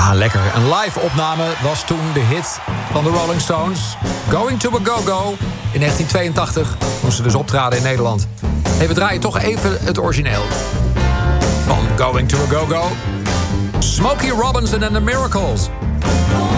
Ja, lekker. Een live opname was toen de hit van de Rolling Stones. Going to a Go-Go in 1982. Toen ze dus optraden in Nederland. Hey, we draaien toch even het origineel. Van Going to a Go-Go. Smokey Robinson and the Miracles.